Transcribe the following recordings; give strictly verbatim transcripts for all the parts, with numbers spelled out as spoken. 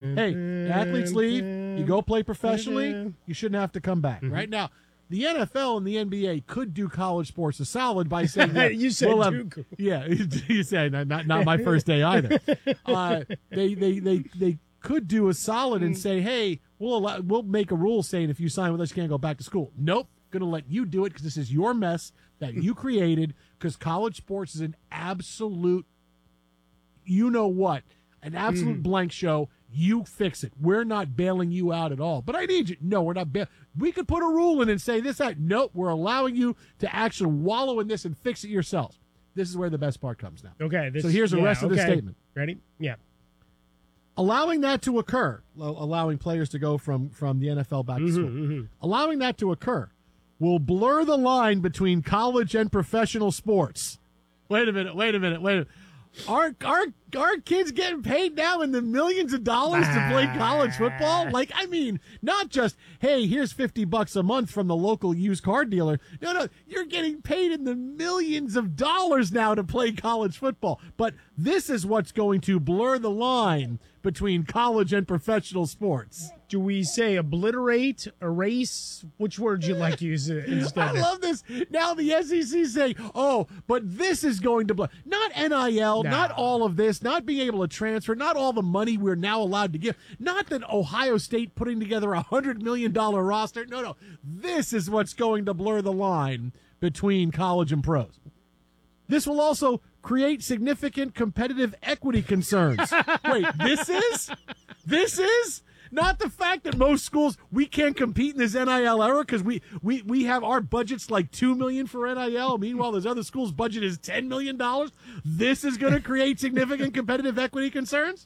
hey, athletes leave, you go play professionally, you shouldn't have to come back. Mm-hmm. Right now, the N F L and the N B A could do college sports a solid by saying, yeah, you said we'll have, have, yeah, you said not, not not my first day either. Uh, they they they they could do a solid and say, hey, we'll allow, we'll make a rule saying if you sign with us, you can't go back to school. Nope, going to let you do it because this is your mess that you created. Because college sports is an absolute, you know what, an absolute mm. blank show. You fix it. We're not bailing you out at all. But I need you. No, we're not. Ba- we could put a rule in and say this, that. Nope, we're allowing you to actually wallow in this and fix it yourselves. This is where the best part comes now. Okay. This, so here's the yeah, rest of okay. the statement. Ready? Yeah. Allowing that to occur, allowing players to go from, from the N F L back mm-hmm, to school, mm-hmm. allowing that to occur will blur the line between college and professional sports. Wait a minute, wait a minute, wait a minute. Are, are, are kids getting paid now in the millions of dollars to play college football? Like, I mean, not just, hey, here's fifty bucks a month from the local used car dealer. No, no, you're getting paid in the millions of dollars now to play college football. But this is what's going to blur the line between college and professional sports. Do we say obliterate, erase? Which word you like to use instead? I love this. Now the S E C saying, oh, but this is going to blur. Not N I L, no. not all of this, not being able to transfer, not all the money we're now allowed to give, not that Ohio State putting together a one hundred million dollars roster. No, no. This is what's going to blur the line between college and pros. This will also create significant competitive equity concerns. Wait, this is? This is? Not the fact that most schools, we can't compete in this N I L era because we, we, we have our budget's like two million dollars for N I L. Meanwhile, there's other schools' budget is ten million dollars. This is going to create significant competitive equity concerns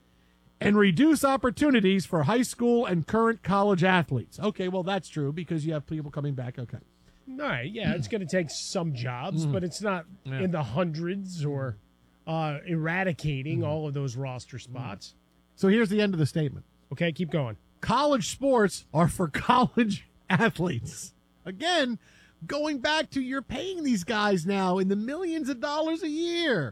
and reduce opportunities for high school and current college athletes. Okay, well, that's true because you have people coming back. Okay. All right, yeah, it's going to take some jobs, mm. but it's not yeah. in the hundreds or uh, eradicating mm. all of those roster spots. So here's the end of the statement. Okay, keep going. College sports are for college athletes. Again, going back to you're paying these guys now in the millions of dollars a year.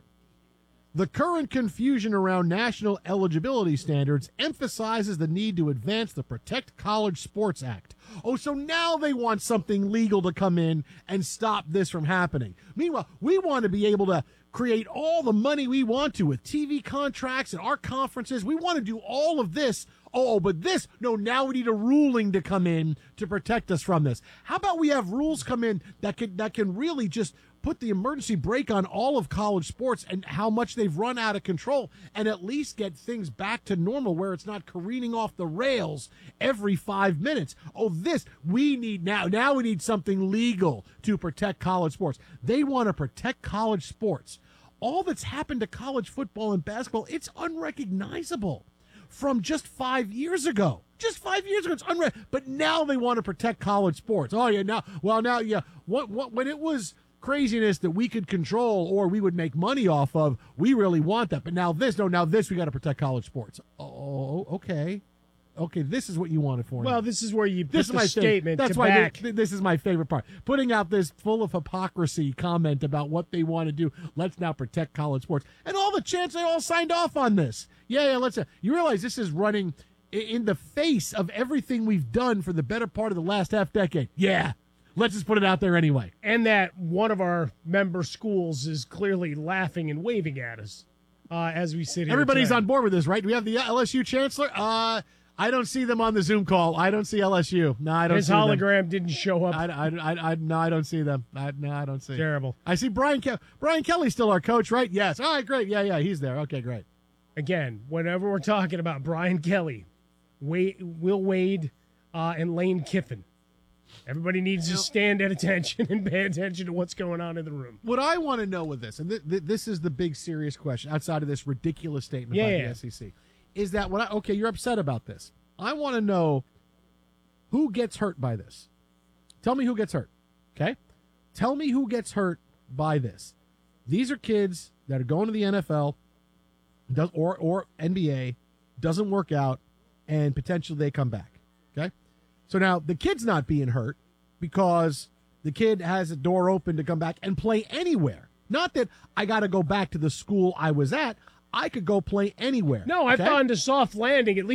The current confusion around national eligibility standards emphasizes the need to advance the Protect College Sports Act. Oh, so now they want something legal to come in and stop this from happening. Meanwhile, we want to be able to create all the money we want to with T V contracts and our conferences. We want to do all of this. Oh, but this, no, now we need a ruling to come in to protect us from this. How about we have rules come in that can, that can really just put the emergency brake on all of college sports and how much they've run out of control and at least get things back to normal where it's not careening off the rails every five minutes. Oh, this, we need now, now we need something legal to protect college sports. They want to protect college sports. All that's happened to college football and basketball, it's unrecognizable from just five years ago. Just five years ago, it's unreal. But now they want to protect college sports. Oh, yeah, now, well, now, yeah, what, what, when it was craziness that we could control or we would make money off of, we really want that. But now this, no, now this, we got to protect college sports. Oh, okay. Okay, this is what you wanted for me. Well, this is where you put this the is my statement That's to why back. They, this is my favorite part. Putting out this full of hypocrisy comment about what they want to do. Let's now protect college sports. And all the chants, they all signed off on this. Yeah, yeah, let's. Uh, you realize this is running in, in the face of everything we've done for the better part of the last half decade. Yeah, let's just put it out there anyway. And that one of our member schools is clearly laughing and waving at us uh, as we sit here. Everybody's today. on board with this, right? Do we have the L S U chancellor? Uh I don't see them on the Zoom call. I don't see L S U. No, I don't His see hologram them. didn't show up. I, I, I, I, no, I don't see them. I, no, I don't see. Terrible. I see Brian Ke- Brian Kelly's still our coach, right? Yes. All right, great. Yeah, yeah, he's there. Okay, great. Again, whenever we're talking about Brian Kelly, Wade, Will Wade, uh, and Lane Kiffin, everybody needs to stand at attention and pay attention to what's going on in the room. What I want to know with this, and th- th- this is the big serious question outside of this ridiculous statement yeah, by yeah. the S E C, is that what I, okay, you're upset about this. I want to know who gets hurt by this. Tell me who gets hurt, okay? Tell me who gets hurt by this. These are kids that are going to the N F L does, or, or N B A, doesn't work out, and potentially they come back, okay? So now the kid's not being hurt because the kid has a door open to come back and play anywhere. Not that I got to go back to the school I was at. I could go play anywhere. No, I've okay? gone to Soft Landing at least